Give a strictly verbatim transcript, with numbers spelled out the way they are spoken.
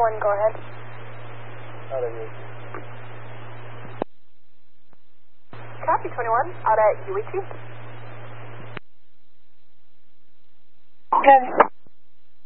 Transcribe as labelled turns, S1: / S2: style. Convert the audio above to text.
S1: twenty-one, go ahead.
S2: Out of here.
S1: Copy, twenty-one, out at Uichi.
S3: Good.